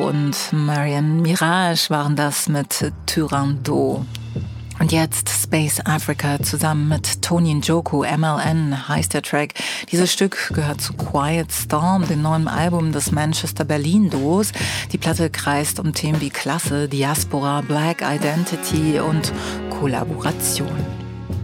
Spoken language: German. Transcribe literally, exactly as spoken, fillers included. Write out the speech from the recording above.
und Marianne Mirage waren das mit Turandot. Und jetzt Space Africa zusammen mit Tony Njoku, M L N heißt der Track. Dieses Stück gehört zu Quiet Storm, dem neuen Album des Manchester Berlin-Duos. Die Platte kreist um Themen wie Klasse, Diaspora, Black Identity und Kollaboration.